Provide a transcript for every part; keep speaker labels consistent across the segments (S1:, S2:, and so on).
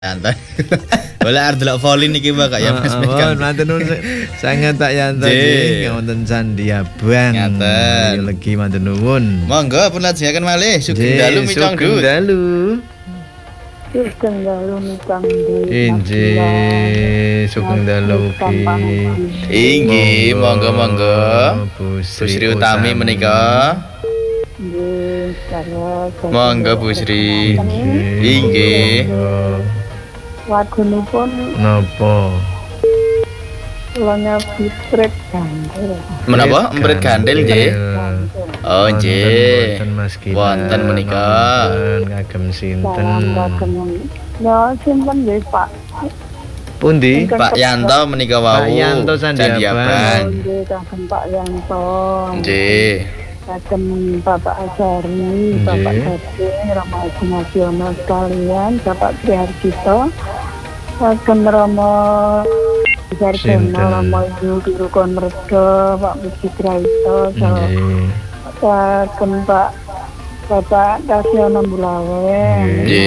S1: Santai. Boleh arep delok voli niki Mbak ya Mas Mekam.
S2: Matur nuwun sanget tak yanto nggih wonten Candi Abang.
S1: Ngaten.
S2: Legi matur nuwun.
S1: Monggo pun lajengaken malih Sugeng Dalu Micong Dut.
S2: Sugeng Dalu.
S3: Sugeng Dalu Micong Dut.
S2: Inggih, Sugeng Dalu ki.
S1: Inggih, monggo. Bu Sri Utami menika.
S3: Nggih,
S1: Monggo Bu Sri. Inggih.
S3: Lagunipun
S2: Napa?
S3: Lonya Bitret Gandel.
S1: Menapa? Emprit Gandel nggih. Oh nggih.
S2: Wonten Mas Gina.
S1: Wonten menika.
S2: Kagem sinten?
S3: Kagem. Ya sinten nggih Pak.
S2: Pundi?
S1: Pak Yanto menika wau.
S2: Pak Yanto Candi Abang.
S3: Nggih, kagem Pak Yanto.
S1: Nggih.
S3: Kagem Bapak Asari, Bapak Gading, Rama Haji Nasional sekalian, Bapak Triharjito, kagem Rama Sarjana, Rama Ibu Guru Konmerdo, Pak Pujitraito, kagem Bapak Kasyono Bulawe,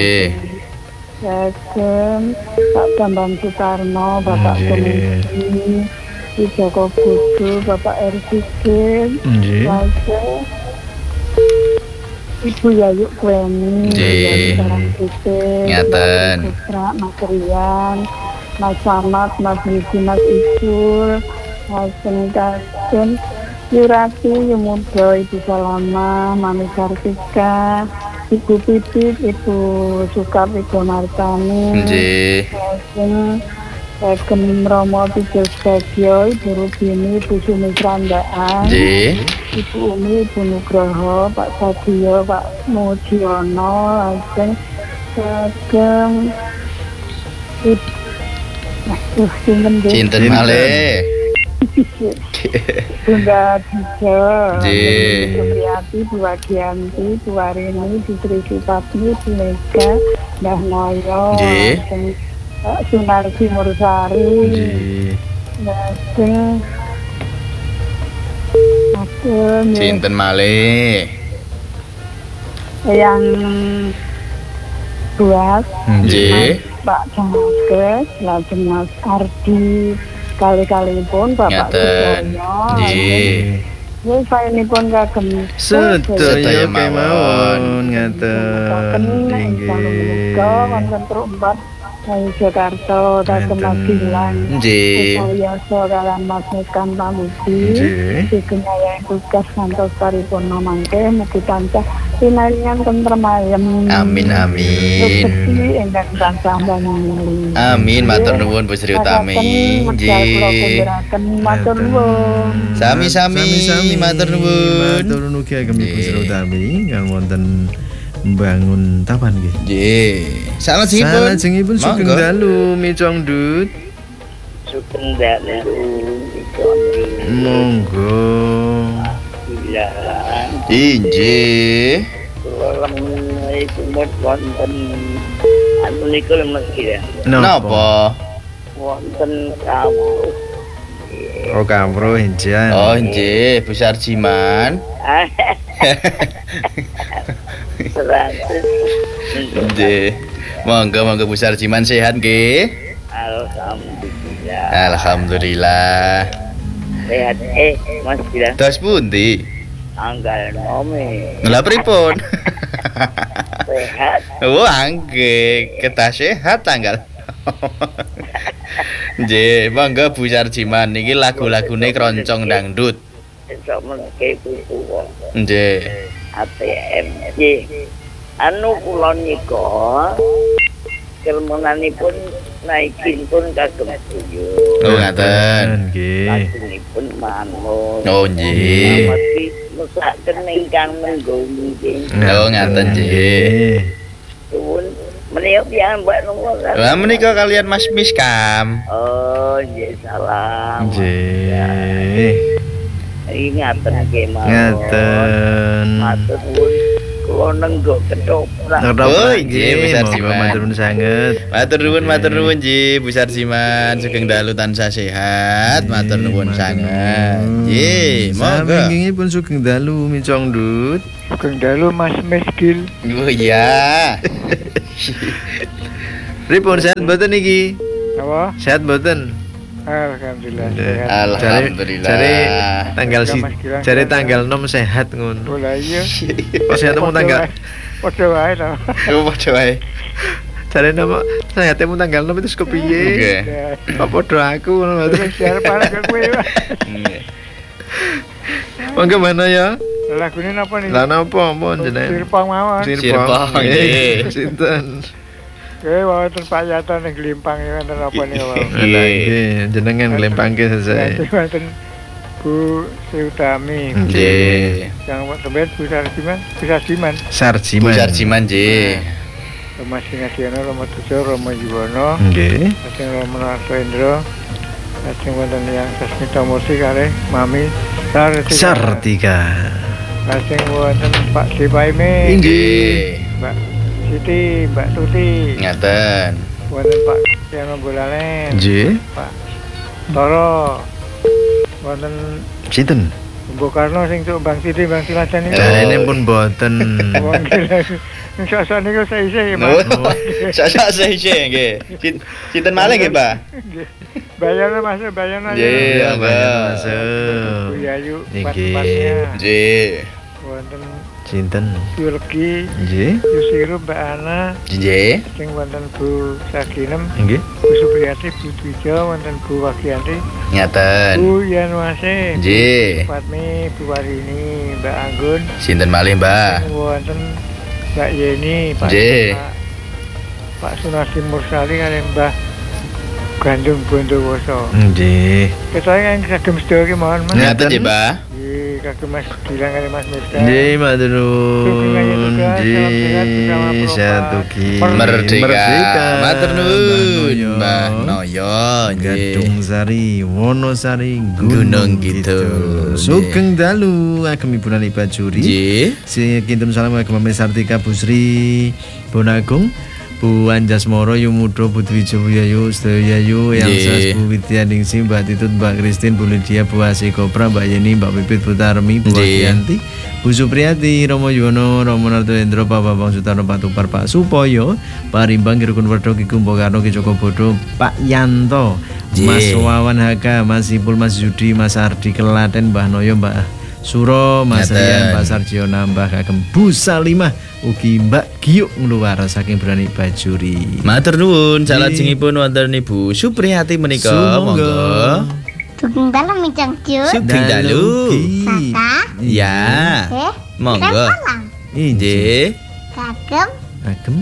S3: kagem Pak Bambang Sutarno, Bapak Komisi, Ki Joko Budu, Bapak RCG, Ibu Yayu Kweni,
S1: Ngaten.
S3: Mas Rian, Mas Samad, Mas Widi, Mas Isul, Mas Sengkasun, Yurati, Yumudo, Ibu Salama, Mami Kartika, Ibu Pipit, Ibu Sukap, Ibu Martani, Kagem Romo Pijo Bagio, Ibu Rubini, Ibu Sumitrandaan, Ibu Umi, Ibu Nugroho, Pak Sadio, Pak Mujiono, lajeng kagem
S1: Cinten malih.
S3: Bunda Dijo, Supriyati, Bu Wadianti, Bu Warini, Bu Sri Supatmi, Bu Mega, Mbah Noyo, Sunarsi Mursari,
S1: Cinten malih.
S3: Yang buat Pak Jangkes, lajeng Mas Ardi, kali-kali pun Bapak Sudoyo, ini saya pun kagem
S2: sedaya kemawon ngaten
S3: inggih wonten terumpat Dari Jakarta, kagem Mas Gilang, Upayoso kalian Mas Mekan Pamudi, Sugeng Ayah tugas ngantos paripurna mangke, mugi tansah pinaringan tentrem ayem.
S1: Amin amin.
S3: Rezeki ingkang tansah bangun.
S1: Amin, matur nuwun Bu Sri Utami. Nggih.
S3: Matur nuwun.
S1: Sami-sami matur nuwun.
S2: Matur nuwun ugi agem Ibu Sri Utami kang wonten membangun taman nggih.
S1: Nggih.
S2: Salajengipun Sugeng Dalu Micong Dut.
S4: Sugeng Dalu Micong Dut.
S2: Monggo.
S1: Inggih.
S4: Kula lemut wonten anu niku lemes iki ya.
S1: Napa?
S4: Wonten kawruh.
S2: Oh kawruh enjan.
S1: Oh nggih, Bu Sarjiman. Nggih. Monggo Bu Sarjiman sehat nggih?
S4: Alhamdulillah.
S1: Alhamdulillah.
S4: Sehat Mas Bila.
S1: Dos pundi?
S4: Anggal nome.
S1: Lha pripun?
S4: Sehat.
S1: Oh nggih, kedah sehat tanggal. Nggih, monggo Bu Sarjiman niki lagu-lagune kroncong dangdut.
S4: Esok menke putu.
S1: Nggih.
S4: ATM. Nggih. Anu kula nika kelmonanipun naikin pun kagem tuyu.
S1: Oh ngaten.
S2: Nggih.
S4: Lajengipun manut.
S1: Oh nggih.
S4: Mesti mesaken ingkang menggoni.
S1: Oh ngaten nggih.
S4: Suwun menika pian Mbak nunggu.
S1: Lah menika kalian Mas Miskam.
S4: Oh nggih salam.
S2: Nggih.
S4: Ingatan nggih mawon.
S2: Ngaten.
S4: Matur nuwun. Kula nenggok ketoprak.
S1: Oh nggih Bu Sarjiman.
S2: Matur nuwun sanget.
S1: Matur nuwun nggih Bu Sarjiman. Sugeng Dalu tansah sehat. Matur nuwun sanget. Nggih, monggo.
S2: Sampingipun Sugeng Dalu Micong Dut.
S5: Sugeng Dalu Mas Mesgil.
S1: Oh iya.
S2: Pripun sehat mboten iki?
S5: Apa?
S2: Sehat mboten?
S5: Alhamdulillah.
S1: Alhamdulillah.
S2: Jare tanggal 6 sehat ngono.
S5: Oh lah iya.
S2: Kok sehat mung tanggal.
S5: Padha wae to.
S1: Padha wae.
S2: Jare nama sehatmu tanggal 6 itu kepiye?
S1: Oke.
S2: Kok padha aku ngono mboten.
S5: Biar parah ke kowe.
S2: Mangga mana ya?
S5: Lagune napa nih?
S2: Lah napa mon jenengan?
S5: Sirpong mawon.
S1: Sirpong, nggih.
S2: Sinten?
S5: Wonten Pak Yato ning Glimpang ya wonten apa niku wae.
S2: Lah nggih, jenengan glempangke sesuk.
S5: Wonten Bu Seutami.
S1: Nggih.
S5: Yang tebet Bu Sarjiman, Bu Sarjiman.
S2: Sarjiman.
S1: Bu Sarjiman nggih.
S5: Roma Singasiyana, Roma Tujo, Roma Yuwono.
S2: Nggih.
S5: Lajeng Rama Nartendra. Lajeng wonten yang Sasmita Murti kalih Mami
S2: Sartika.
S5: Lajeng wonten Pak Depaime.
S1: Nggih.
S5: Mbak Siti, Mbak Tuti.
S1: Ngaten.
S5: Wonten Pak Tiano Bolalen.
S2: Nggih.
S5: Pak Toro. Wonten
S2: Sinten?
S5: Mbok Karno sing tuk Bang Siti, Bang Silajan niku.
S2: Jarene pun boten.
S5: Wong ning sasa niku sae-sae ya,
S1: Oh,
S5: Mas.
S1: Sasa sae nggih. Sinten malih nggih, Pak?
S5: Bayarnya masuk, bayarnya.
S1: Nggih,
S2: Mas.
S5: Bu Yayu,
S2: Nggih.
S5: pat-patnya.
S1: Nggih.
S5: Wonten
S2: Sinten?
S5: Yulgi,
S2: Nggih.
S5: Yusiru, Mbak Ana.
S1: Nggih.
S5: Sing wonten Bu Saginem,
S2: Nggih.
S5: Bu Supriyati, Bu Dwijo, wonten Bu Wagianti,
S1: Ngaten.
S5: Bu Yanwase,
S1: Nggih.
S5: Fatmi, Bu Warini, Mbak Anggun,
S1: Sinten malih, Mbah?
S5: wonten Mbak Yeni, Pak
S1: Nggih.
S5: Pak Sunardi Mursali kali Mbah Gandum Bondowoso.
S2: Nggih.
S5: Kita yang kagem sedaya ki mohon Mas.
S1: Ngaten nggih, Mbah.
S5: Nggih, kagem Mas Gilang kali Mas Miftah.
S2: Nggih, matur nuwun. Nggih, satuki.
S1: Merdeka. Matur nuwun, Mbah Noyo.
S2: Gadung Sari, Wonosari,
S1: Gunung Kidul.
S2: Sugeng dalu agem Ibu Nani Bajuri.
S1: Nggih.
S2: Kinten salam agem Mami Sartika Bu Sri Bonagung. Bu Anjas Moro, Yumudo, Bu Dwijo, Bu Yayu, Sedaya Yayu, Yang Sas, Bu Widyaningsih, Mbak Titut, Mbak Kristin, Bu Lydia, Bu Asi Kopra, Mbak Yeni, Mbak Pipit, Bu Tarmi, Bu Wagianti, Bu Supriyati, Romo Yuwono, Romo Nartendra, Pak Bambang Sutarno, Pak Tupar, Pak Supoyo, Pak Rimbang, Kirukun Werdo, Ki Kumbo Karno, Ki Joko Bodo, Pak Yanto, Mas Wawan Haka, Mas Ipul, Mas Yudi, Mas Ardi Kelaten, Mbah Noyo, Mbak Suro, Mas Rian, Pak Sarjio nambah kagem Bu Salimah ugi Mbak Giyuk ngluwar saking Berani Bajuri.
S1: Matur nuwun, salajengipun wonten Ibu Supriyati menika monggo.
S6: Sugeng dalu Mijang Jur.
S1: Sugeng dalu.
S6: Saka.
S1: Ya. Monggo.
S2: Inggih.
S6: Kagem.
S2: Kagem.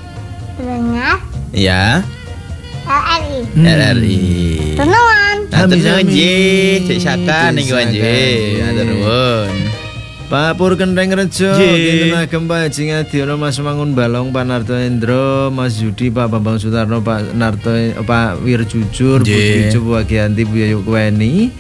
S6: Lengas.
S1: Ya.
S6: LRI.
S1: RRI.
S6: Tunuan.
S1: Matur nuwun nggih, Cek Saka niku nggih. Matur nuwun.
S2: Pak Pur Kendeng Rejo, kinten agem Pak Haji Ngadiono, Mas Mangun Balong, Pak Nartoendro, Mas Yudi, Pak Bambang Sutarno, Pak Pak Wirjujur, Bu Dwijo, Bu Wagianti, Bu Yayu Kweni,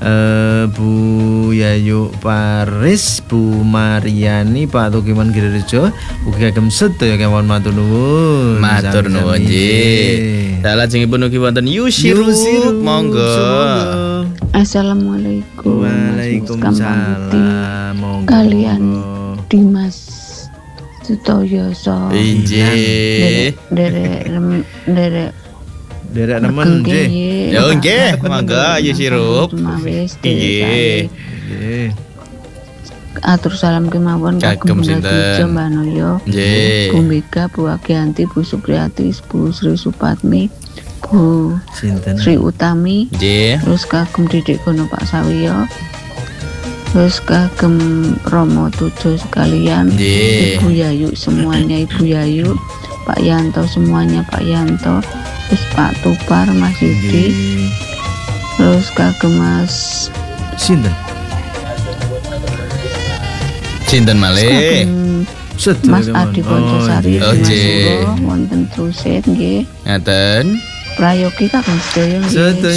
S2: Bu Yayu Paris, Bu Mariani, Pak Tukiman Girejo, ugi kagem sedaya kemawon matur nuwun.
S1: Matur nuwun nggih. Salajengipun ugi wonten Yusiru, monggo.
S6: Assalamualaikum.
S2: Waalaikumsalam.
S6: Kalian Dimas Sutoyoso.
S1: Inggih.
S6: Derek
S2: nemen nggih.
S1: Yo nggih, monggo Yusiru. Nggih.
S6: Atur salam kemawon
S1: kagem sinten
S6: Mbak Noyo.
S1: Nggih.
S6: Bu Mega, Bu Wagianti, Bu Supriyati, Bu Sri Supatmi, Bu Sri Utami.
S1: Nggih.
S6: Terus kagem Didik Gono Pak Sawiyo. Terus kagem Romo Tujo sekalian.
S1: Nggih.
S6: Ibu Yayu semuanya, Ibu Yayu, Pak Yanto semuanya, Pak Yanto. Terus Pak Tupar, Mas Yudi. Terus kagem Mas
S2: Sinten?
S1: Sinten malih?
S6: Mas Adi Poncosari,
S1: oh,
S6: Mas Suro, wonten Truset nggih.
S1: Ngaten.
S6: Prayogi kagem sedaya nggih.